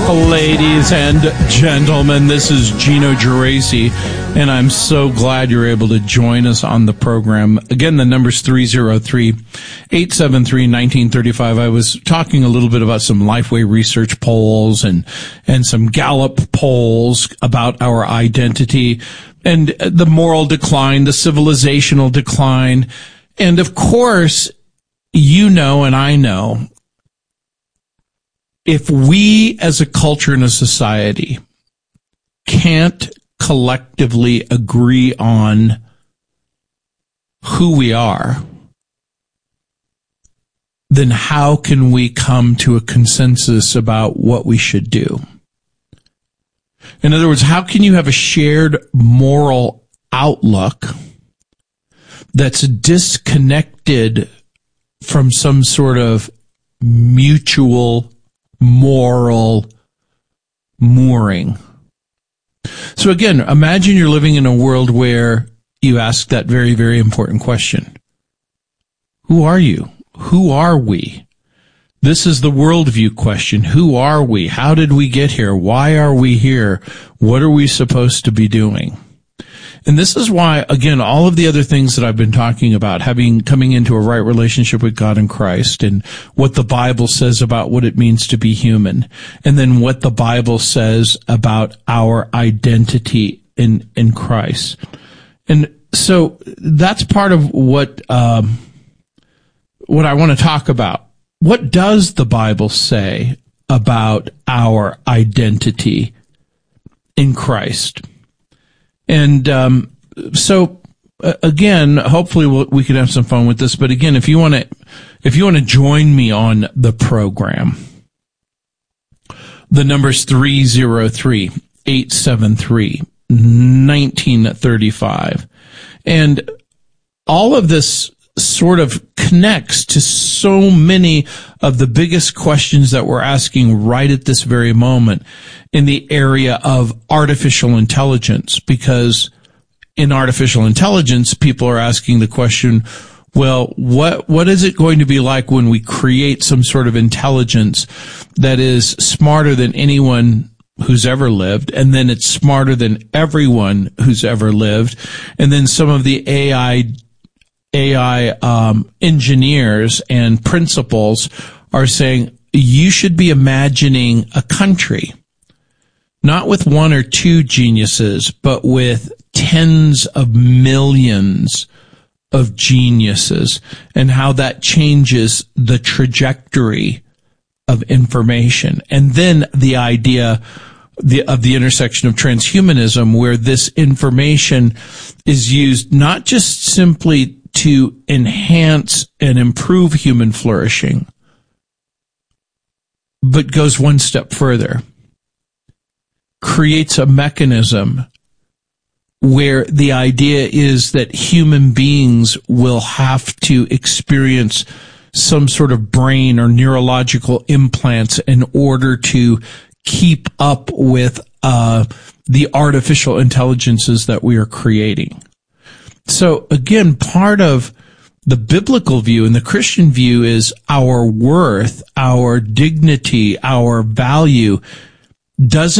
Ladies and gentlemen, this is Gino Geraci, and I'm so glad you're able to join us on the program. Again, the number's 303-873-1935. I was talking a little bit about some Lifeway research polls and some Gallup polls about our identity and the moral decline, the civilizational decline. And of course, you know and I know, if we as a culture and a society can't collectively agree on who we are, then how can we come to a consensus about what we should do? In other words, how can you have a shared moral outlook that's disconnected from some sort of mutual moral mooring? So again, imagine you're living in a world where you ask that very, very important question. Who are you? Who are we? This is the worldview question. Who are we? How did we get here? Why are we here? What are we supposed to be doing? And this is why, again, all of the other things that I've been talking about, coming into a right relationship with God and Christ, and what the Bible says about what it means to be human, and then what the Bible says about our identity in Christ. And so that's part of what I want to talk about. What does the Bible say about our identity in Christ? And again, hopefully we can have some fun with this. But again, if you want to join me on the program, the number's 303-873-1935, and all of this sort of connects to so many of the biggest questions that we're asking right at this very moment in the area of artificial intelligence, because in artificial intelligence, people are asking the question, well, what is it going to be like when we create some sort of intelligence that is smarter than anyone who's ever lived, and then it's smarter than everyone who's ever lived, and then some of the AI engineers and principals are saying you should be imagining a country, not with one or two geniuses, but with tens of millions of geniuses, and how that changes the trajectory of information. And then the idea of the intersection of transhumanism, where this information is used not just simply to enhance and improve human flourishing, but goes one step further, creates a mechanism where the idea is that human beings will have to experience some sort of brain or neurological implants in order to keep up with the artificial intelligences that we are creating. So again, part of the biblical view and the Christian view is our worth, our dignity, our value doesn't